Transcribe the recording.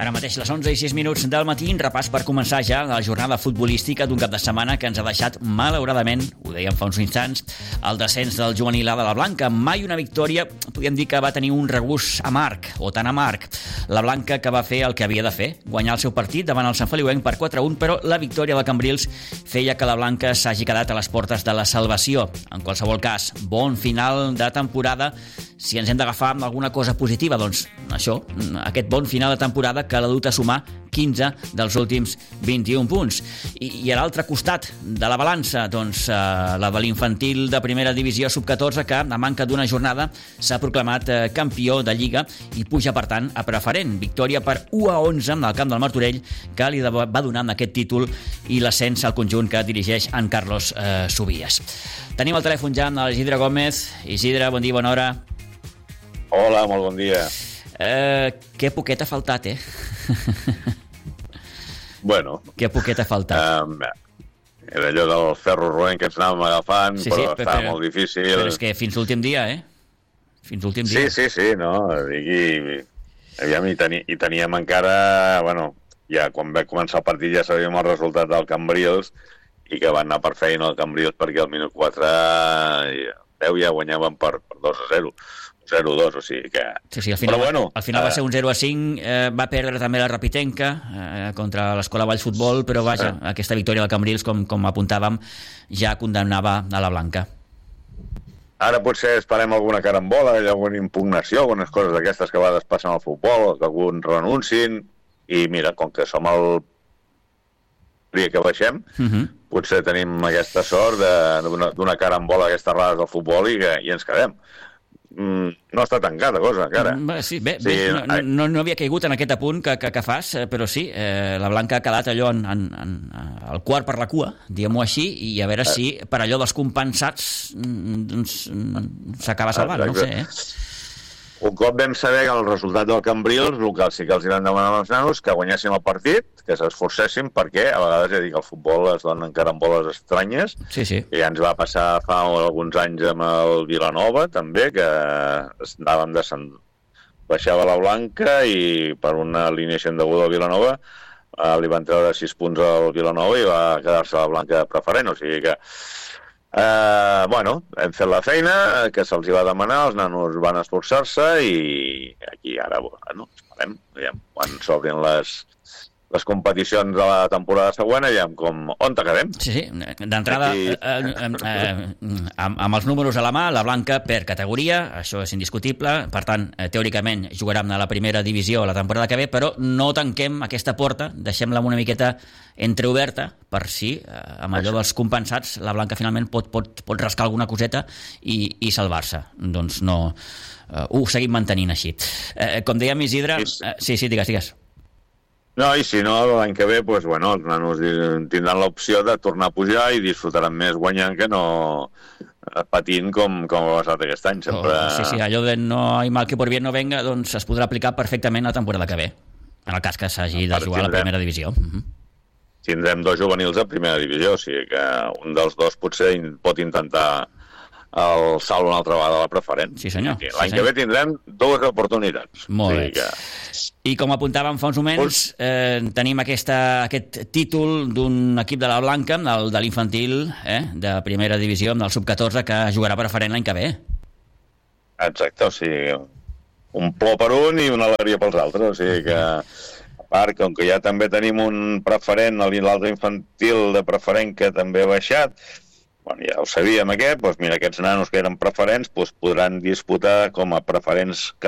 Ara mateix les 11:06 del matí, repàs per començar ja la jornada futbolística d'un cap de setmana que ens ha deixat, malauradament, ho dèiem fa uns instants, el descens del juvenil A de la Blanca. Mai una victòria, podríem dir que va tenir un regust amarg, o tan amarg. La Blanca que va fer el que havia de fer, guanyar el seu partit davant el Sant Feliuenc per 4-1, però la victòria de Cambrils feia que la Blanca s'hagi quedat a les portes de la salvació. En qualsevol cas, bon final de temporada. Si ens hem d'agafar amb alguna cosa positiva, doncs això, aquest bon final de temporada que l'ha dut a sumar 15 dels últims 21 punts. I a l'altre costat de la balança, doncs la de l'infantil de primera divisió sub-14, que a manca d'una jornada s'ha proclamat campió de Lliga i puja, per tant, a preferent. Victòria per 1-11 en el camp del Martorell, que li va donar aquest títol i l'ascens al conjunt que dirigeix en Carlos Subias. Tenim al telèfon ja amb l'Isidre Gómez. Isidre, bon dia, bona hora. Hola, molt bon dia. Que poquet ha faltat, Bueno. Que poquet ha faltat. Era allò del ferro roent que ens anàvem agafant, sí, però estava molt difícil. Però és que fins l'últim dia, Fins l'últim dia. Sí, no? Aviam, i teníem encara... Bueno, ja quan va començar el partit ja sabíem el resultat del Cambrils i que van anar per feina el Cambrils perquè al minut 4 ja guanyaven per 2-0. 0-2, o sigui que... Sí, al final va ser un 0-5, va perdre també la Rapitenca contra l'Escola Valls Futbol, però vaja, aquesta victòria del Cambrils, com apuntàvem, ja condemnava a la Blanca. Ara potser esperem alguna carambola, alguna impugnació, algunes coses d'aquestes que a vegades passen al futbol, que alguns renuncin, i mira, com que som el dia que baixem, potser tenim aquesta sort d'una carambola d'aquestes rares del futbol i ens quedem. No està tancada cosa encara. Sí, no havia caigut en aquest apunt que fas, però sí, la Blanca ha quedat allò al quart per la cua, diguem-ho així, i a veure si per allò dels compensats s'acaba salvant, no ho sé, Un cop vam saber que el resultat del Cambrils, el que sí que els van demanar als nanos que guanyessin el partit, que s'esforcessin, perquè a vegades, ja dic, el futbol es donen caramboles estranyes, sí. I ja ens va passar fa alguns anys amb el Vilanova, també, que anàvem baixava la Blanca i per una alineació indeguda al Vilanova li van treure 6 punts al Vilanova i va quedar-se la Blanca preferent, o sigui que hem fet la feina que se'ls va demanar, els nanos van esforçar-se i aquí ara, esperem, quan s'obrin les competicions de la temporada següent, on quedem. Sí, d'entrada, amb els números a la mà, la Blanca per categoria, això és indiscutible, per tant, teòricament jugarà a la primera divisió la temporada que ve, però no tanquem aquesta porta, deixem-la una miqueta entreoberta, per si, amb allò dels compensats, la Blanca finalment pot rascar alguna coseta i salvar-se. Doncs no, ho seguim mantenint així. Com dèiem, Isidre... Sí, digues. No, i si no, l'any que ve, els nanos tindran l'opció de tornar a pujar i disfrutaran més guanyant que no patint com ha passat aquest any. Sempre... Sí, allò de no hay mal que por bien no venga, doncs es podrà aplicar perfectament la temporada que ve, en el cas que s'hagi de jugar a la primera divisió. Tindrem 2 juvenils a primera divisió, o sigui que un dels dos potser pot intentar el salt una altra vegada a la preferent. Sí, senyor. L'any que ve tindrem 2 oportunitats. Molt bé. I com apuntàvem fa uns moments, tenim aquest títol d'un equip de la Blanca, el de l'infantil, de primera divisió, amb el sub-14, que jugarà preferent l'any que ve. Exacte, o sigui, un plor per un i una alegria pels altres, o sigui que, a part, com que ja també tenim un preferent, l'altre infantil de preferent que també ha baixat, ja ho sabíem mira, aquests nanos que eren preferents podran disputar com a preferents